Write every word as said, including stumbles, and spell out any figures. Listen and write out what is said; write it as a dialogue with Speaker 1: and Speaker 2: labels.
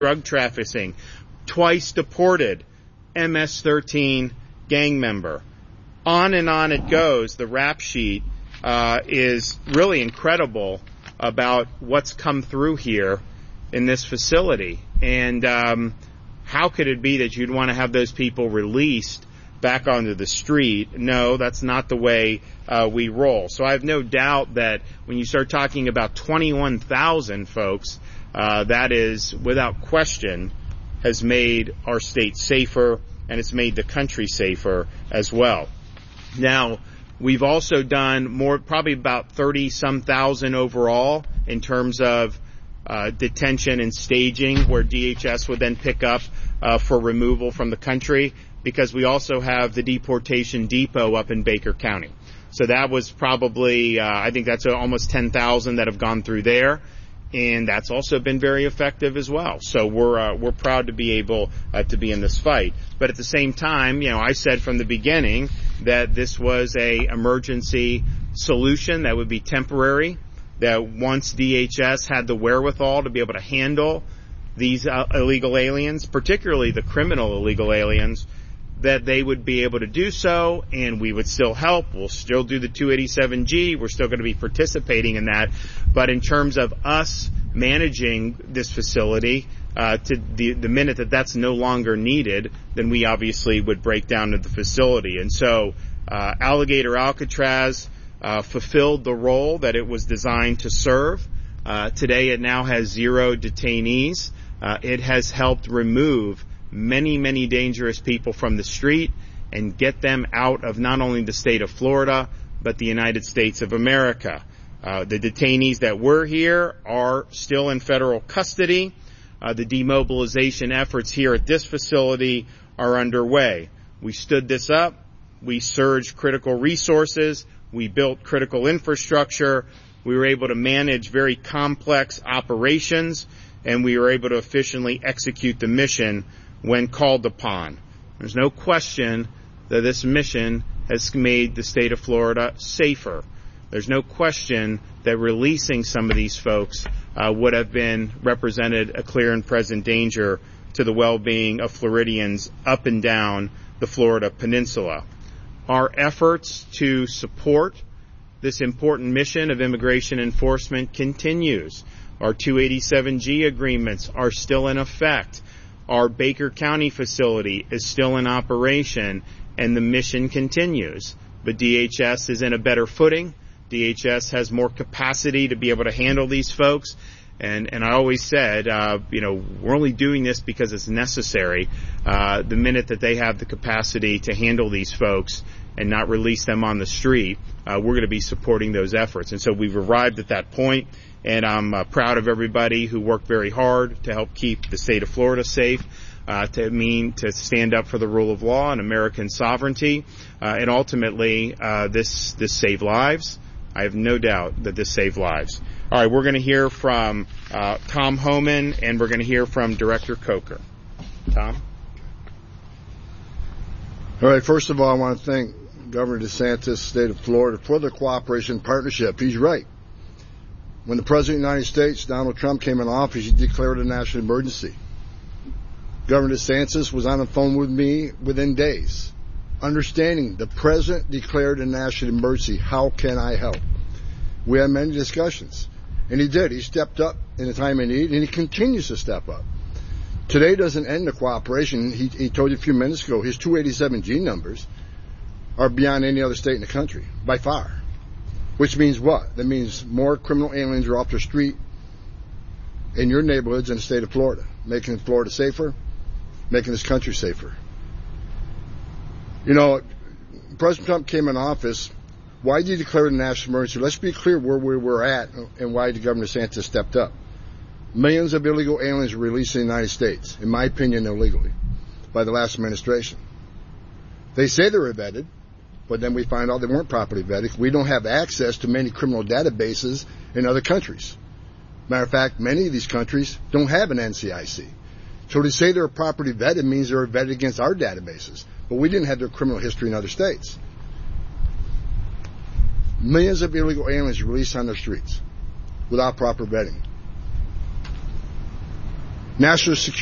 Speaker 1: drug trafficking, twice deported, M S thirteen gang member. On and on it goes. The rap sheet uh, is really incredible about what's come through here in this facility. And um, how could it be that you'd want to have those people released back onto the street? No, that's not the way uh, we roll. So I have no doubt that when you start talking about twenty-one thousand folks, uh, that is, without question, has made our state safer, and it's made the country safer as well. Now, we've also done more, probably about thirty-some thousand overall in terms of uh, detention and staging, where D H S would then pick up uh, for removal from the country, because we also have the deportation depot up in Baker County. So that was probably, uh, I think that's almost ten thousand that have gone through there. And that's also been very effective as well. So we're uh, we're proud to be able uh, to be in this fight. But at the same time, you know, I said from the beginning that this was a emergency solution that would be temporary. That once D H S had the wherewithal to be able to handle these uh, illegal aliens, particularly the criminal illegal aliens, that they would be able to do so, and we would still help. We'll still do the two eighty-seven G. We're still going to be participating in that. But in terms of us managing this facility, uh, to the, the minute that that's no longer needed, then we obviously would break down to the facility. And so uh, Alligator Alcatraz uh, fulfilled the role that it was designed to serve. Uh, today it now has zero detainees. Uh, it has helped remove many, many dangerous people from the street and get them out of not only the state of Florida, but the United States of America. Uh, the detainees that were here are still in federal custody. Uh, the demobilization efforts here at this facility are underway. We stood this up. We surged critical resources. We built critical infrastructure. We were able to manage very complex operations, and we were able to efficiently execute the mission when called upon. There's no question that this mission has made the state of Florida safer. There's no question that releasing some of these folks uh, would have been represented a clear and present danger to the well-being of Floridians up and down the Florida Peninsula. Our efforts to support this important mission of immigration enforcement continues. Our two eighty-seven G agreements are still in effect. Our Baker County facility is still in operation, and the mission continues. But D H S is in a better footing. D H S has more capacity to be able to handle these folks. And, and I always said, uh, you know, we're only doing this because it's necessary. Uh, the minute that they have the capacity to handle these folks and not release them on the street, uh, we're going to be supporting those efforts. And so we've arrived at that point. And I'm uh, proud of everybody who worked very hard to help keep the state of Florida safe, uh, to mean to stand up for the rule of law and American sovereignty. Uh, and ultimately, uh, this, this saved lives. I have no doubt that this saved lives. All right, we're going to hear from uh, Tom Homan, and we're going to hear from Director Coker. Tom?
Speaker 2: All right, first of all, I want to thank Governor DeSantis, state of Florida, for the cooperation and partnership. He's right. When the President of the United States, Donald Trump, came in office, he declared a national emergency. Governor DeSantis was on the phone with me within days, understanding the President declared a national emergency. How can I help? We had many discussions, and he did. He stepped up in a time of need, and he continues to step up. Today doesn't end the cooperation. He, he told you a few minutes ago, his two eighty-seven G numbers are beyond any other state in the country, by far. Which means what? That means more criminal aliens are off the street in your neighborhoods in the state of Florida, making Florida safer, making this country safer. You know, President Trump came in office. Why did he declare a national emergency? Let's be clear where we were at and why the Governor DeSantis stepped up. Millions of illegal aliens were released in the United States, in my opinion, illegally, by the last administration. They say they were vetted, but then we find out they weren't properly vetted. We don't have access to many criminal databases in other countries. Matter of fact, many of these countries don't have an N C I C. So to say they're properly vetted means they're vetted against our databases. But we didn't have their criminal history in other states. Millions of illegal aliens released on their streets without proper vetting. National security